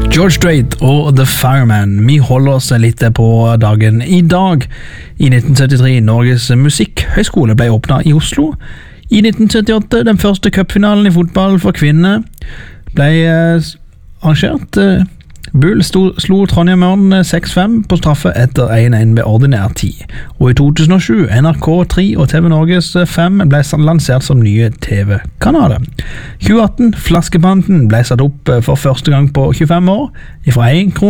George Strait og The Fireman. Vi holder oss litt på dagen i dag. I 1973 Norges Musikkhøgskole ble åpnet i Oslo. I 1978 den første cupfinalen i fotball for kvinner ble arrangert. Bull slo Trondheim Ørn 6-5 på straffe etter 1-1 ved ordinær tid. Og i 2007 NRK3 og TV Norges 5 ble lansert som nye TV-kanaler. 2018 Flaskebanden ble satt opp for første gang på 25 år, fra 1 kr